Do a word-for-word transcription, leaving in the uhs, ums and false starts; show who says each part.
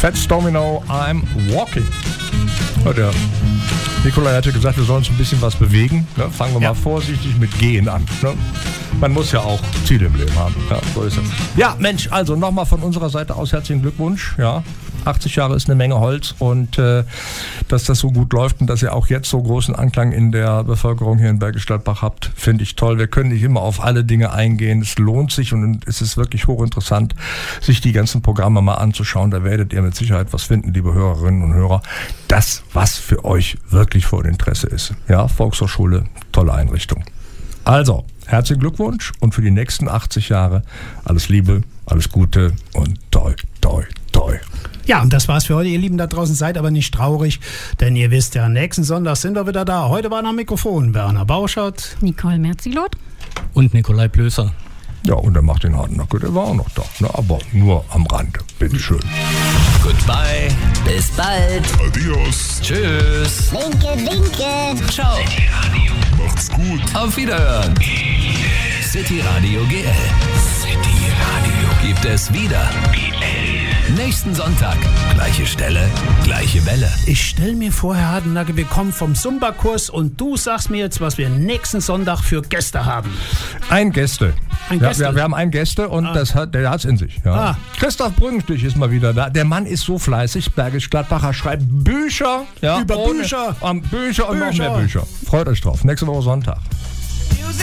Speaker 1: Fats Domino, I'm Walking. Ja, der Nikolai hatte gesagt, wir sollen uns ein bisschen was bewegen. Ne? Fangen wir ja. mal vorsichtig mit Gehen an. Ne? Man muss ja auch Ziele im Leben haben. Ja, so ist es. Ja, Mensch, also nochmal von unserer Seite aus herzlichen Glückwunsch. Ja, achtzig Jahre ist eine Menge Holz und äh, dass das so gut läuft und dass ihr auch jetzt so großen Anklang in der Bevölkerung hier in Bergisch Gladbach habt, finde ich toll. Wir können nicht immer auf alle Dinge eingehen. Es lohnt sich und es ist wirklich hochinteressant, sich die ganzen Programme mal anzuschauen. Da werdet ihr mit Sicherheit was finden, liebe Hörerinnen und Hörer. Das, was für euch wirklich von Interesse ist. Ja, Volkshochschule, tolle Einrichtung. Also, herzlichen Glückwunsch und für die nächsten achtzig Jahre alles Liebe, alles Gute und toi, toi, toi.
Speaker 2: Ja, und das war's für heute, ihr Lieben da draußen. Seid aber nicht traurig, denn ihr wisst ja, nächsten Sonntag sind wir wieder da. Heute waren am Mikrofon Werner Bauschert,
Speaker 3: Nicole Merzilot
Speaker 4: und Nikolai Plöser.
Speaker 1: Ja, und der macht den harten Nacken, der war auch noch da, ne? Aber nur am Rand. Bitteschön.
Speaker 5: Goodbye, bis bald.
Speaker 6: Adios.
Speaker 5: Tschüss.
Speaker 7: Winke, winke.
Speaker 5: Ciao.
Speaker 6: City Radio. Macht's gut.
Speaker 5: Auf Wiederhören. City Radio G L. City Radio gibt es wieder. G L. Nächsten Sonntag, gleiche Stelle, gleiche Welle.
Speaker 2: Ich stell mir vor, Herr Hardenacke, wir kommen vom Zumba-Kurs und du sagst mir jetzt, was wir nächsten Sonntag für Gäste haben.
Speaker 1: Ein Gäste.
Speaker 2: Ein
Speaker 1: ja,
Speaker 2: Gäste.
Speaker 1: Wir, wir haben einen Gäste und
Speaker 2: Ah.
Speaker 1: das hat, der hat's in sich. Ja.
Speaker 2: Ah.
Speaker 1: Christoph Brüngenstich ist mal wieder da. Der Mann ist so fleißig. Bergisch Gladbacher schreibt Bücher. Ja,
Speaker 2: Über
Speaker 1: ohne,
Speaker 2: Bücher.
Speaker 1: Um, Bücher und
Speaker 2: Bücher.
Speaker 1: noch mehr Bücher. Freut euch drauf. Nächste Woche Sonntag.